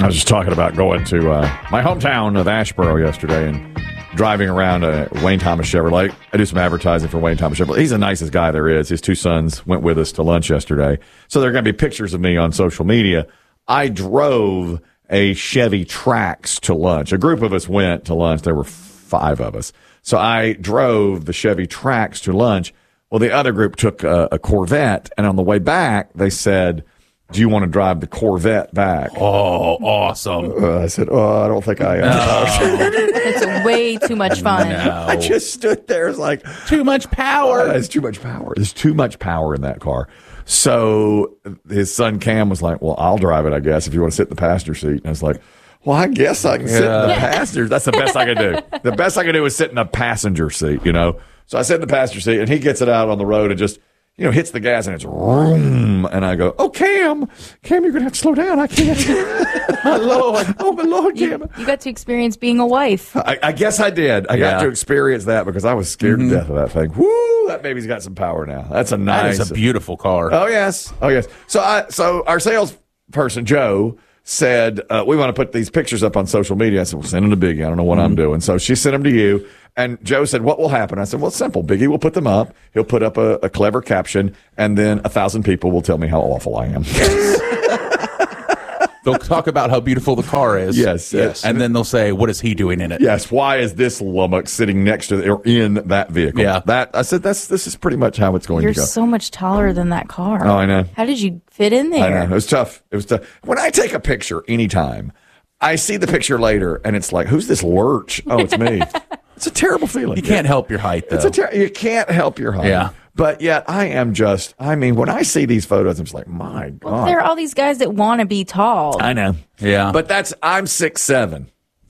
I was just talking about going to my hometown of Asheboro yesterday and driving around a Wayne Thomas Chevrolet. I do some advertising for Wayne Thomas Chevrolet. He's the nicest guy there is. His two sons went with us to lunch yesterday. So there are going to be pictures of me on social media. I drove a Chevy Trax to lunch. A group of us went to lunch. There were 5 of us. So I drove the Chevy Trax to lunch. Well, the other group took a Corvette, and on the way back, they said, do you want to drive the Corvette back? Oh, awesome. I said, I don't think I am. It's way too much fun. No. I just stood there. It's like, Too much power. it's too much power. There's too much power in that car. So his son Cam was like, well, I'll drive it, I guess, if you want to sit in the passenger seat. And I was like, well, I guess I can sit in the passenger. That's the best I can do. The best I can do is sit in the passenger seat, So I sit in the passenger seat, and he gets it out on the road and just, hits the gas, and it's vroom. And I go, oh, Cam, you're going to have to slow down. I can't. My Lord. Oh, my Lord, Cam. You got to experience being a wife. I guess I did. I got to experience that because I was scared to death of that thing. Woo, that baby's got some power now. That's a nice. That is a beautiful car. Oh, yes. So our salesperson, Joe, said, we want to put these pictures up on social media. I said, well, send them to Biggie. I don't know what I'm doing. So she sent them to you. And Joe said, what will happen? I said, well, it's simple. Biggie will put them up. He'll put up a clever caption, and then 1,000 people will tell me how awful I am. They'll talk about how beautiful the car is. Yes. And then they'll say, what is he doing in it? Yes. Why is this lummox sitting next to or in that vehicle? Yeah. I said, this is pretty much how it's going You're to go. so much taller than that car. Oh, I know. How did you fit in there? I know. It was tough. When I take a picture anytime, I see the picture later, and it's like, who's this lurch? Oh, it's me. It's a terrible feeling. You can't help your height, though. You can't help your height. Yeah. But yet, I am just, when I see these photos, I'm just like, my God. Well, there are all these guys that want to be tall. I know. Yeah. But I'm 6'7".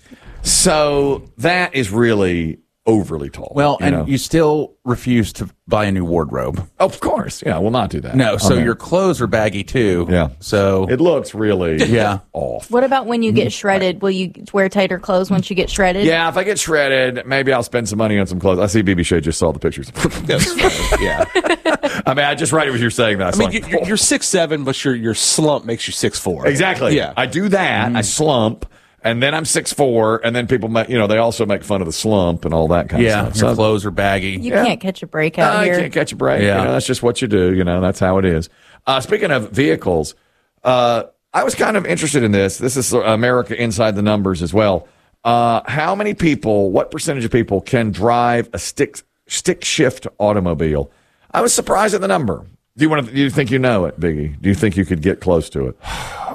So that is really overly tall. Well, you still refuse to buy a new wardrobe. Of course. Yeah, we'll not do that. No, so your clothes are baggy, too. Yeah. So it looks really off. What about when you get shredded? Will you wear tighter clothes once you get shredded? Yeah, if I get shredded, maybe I'll spend some money on some clothes. I see BB Shea just saw the pictures. Yeah. I just right as you're saying that. You're 6'7", but your slump makes you 6'4". Exactly. Yeah. I do that. I slump. And then I'm 6'4", and then people, they also make fun of the slump and all that kind of stuff. Your clothes are baggy. You can't catch a break out here. You can't catch a break. Yeah. That's just what you do. That's how it is. Speaking of vehicles, I was kind of interested in this. This is America Inside the Numbers as well. How many people, what percentage of people can drive a stick shift automobile? I was surprised at the number. Do you think you know it, Biggie? Do you think you could get close to it?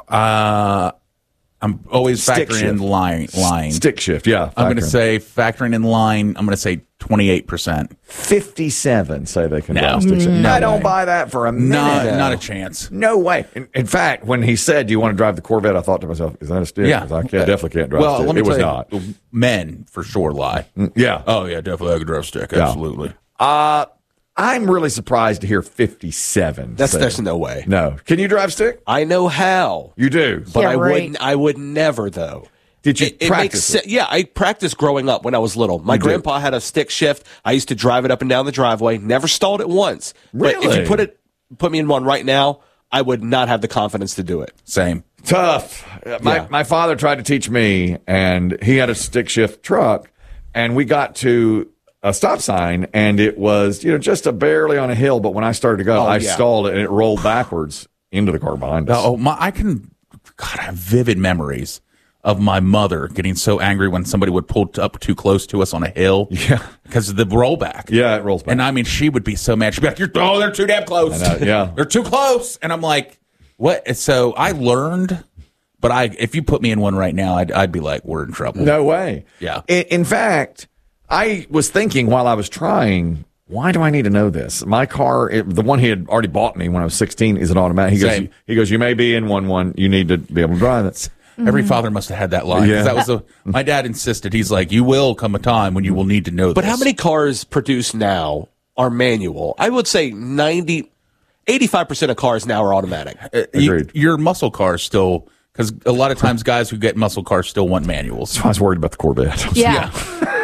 I'm always factoring in line. Stick shift, yeah. I'm going to say factoring in line. I'm going to say 28%. 57 say they can No. drive stick shift. No I don't way. buy that for a minute. Not a chance. No way. In fact, when he said, "Do you want to drive the Corvette?" I thought to myself, "Is that a stick?" Yeah. 'Cause I definitely can't drive. Well, stick. let me It was tell not. you, men for sure lie. Yeah. Oh yeah, definitely I could drive stick. Yeah. Absolutely. I'm really surprised to hear 57. There's no way. No. Can you drive stick? I know how, You do. but Yeah, right. I would never though. Did you It practice makes yeah, I practiced growing up when I was little. My grandpa had a stick shift. I used to drive it up and down the driveway. Never stalled it once. But if Really? you put me in one right now, I would not have the confidence to do it. Same. Tough. My father tried to teach me, and he had a stick shift truck, and we got to a stop sign, and it was just barely on a hill. But when I started to go, I stalled it, and it rolled backwards into the car behind us. I have vivid memories of my mother getting so angry when somebody would pull up too close to us on a hill. Yeah. Because of the rollback. Yeah, it rolls back. And she would be so mad. She'd be like, they're too damn close. I know, yeah. They're too close. And I'm like, what? So I learned, but if you put me in one right now, I'd be like, we're in trouble. No way. Yeah. In fact, I was thinking while I was trying, why do I need to know this? My car, the one he had already bought me when I was 16, is an automatic. He goes, you may be in one. You need to be able to drive it. Every father must have had that line. Yeah. That was my dad insisted. He's like, you will come a time when you will need to know But this. how many cars produced now are manual? I would say 85% of cars now are automatic. Agreed. Your muscle cars still, because a lot of times guys who get muscle cars still want manuals. I was worried about the Corvette. Yeah.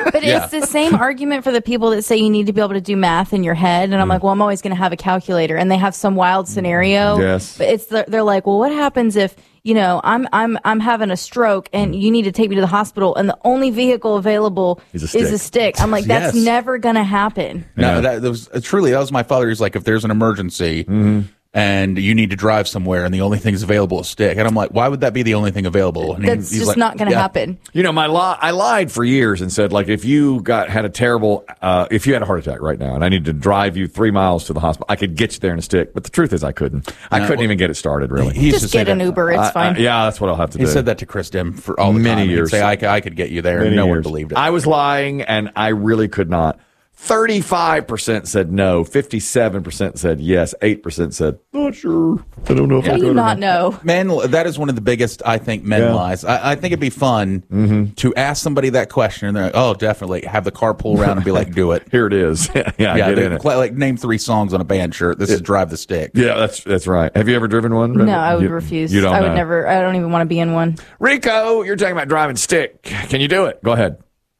But it's the same argument for the people that say you need to be able to do math in your head. And I'm like, well, I'm always going to have a calculator. And they have some wild scenario. Yes. But they're like, well, what happens if, I'm having a stroke and you need to take me to the hospital and the only vehicle available is a stick. I'm like, that's never going to happen. No, that was my father. He's like, if there's an emergency and you need to drive somewhere and the only thing is available is stick. And I'm like, why would that be the only thing available? And that's he's just like, not going to happen. I lied for years and said, like, if you had a heart attack right now and I needed to drive you 3 miles to the hospital, I could get you there in a stick. But the truth is I couldn't. I couldn't even get it started, really. He used Just to say get an that. Uber. It's fine. Yeah, that's what I'll have to do. He said that to Chris Dim for all the Many time. years. He'd say, I could get you there. And no one believed it. I was lying, and I really could not. 35% said no. 57% said yes. 8% said, not sure. I don't know if How I do you not know? Men, that is one of the biggest, I think, lies. I think it'd be fun to ask somebody that question, and they're like, oh, definitely. Have the car pull around and be like, do it. Here it is. Get in it. Like, name 3 songs on a band shirt. This is Drive the Stick. Yeah, that's right. Have you ever driven one? No, I would refuse. You don't I would know. never. I don't even want to be in one. Rico, you're talking about driving stick. Can you do it? Go ahead.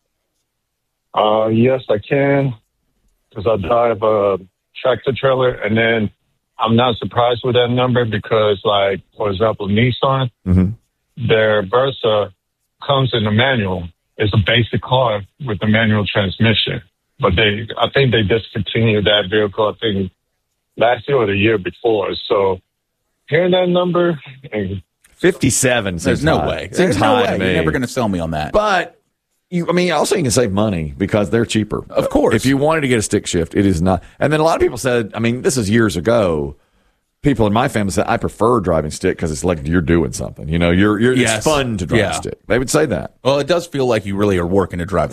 Yes, I can, because I drive a tractor trailer, and then I'm not surprised with that number because, like, for example, Nissan, their Versa comes in a manual. It's a basic car with a manual transmission, but I think they discontinued that vehicle, I think, last year or the year before. So hearing that number, 57 There's no way. Seems There's no high way. to me. You're never going to sell me on that. But also you can save money because they're cheaper. Of course. If you wanted to get a stick shift, it is not. And then a lot of people said, this is years ago. People in my family said, I prefer driving stick because it's like you're doing something. It's fun to drive Yeah. stick. They would say that. Well, it does feel like you really are working to drive the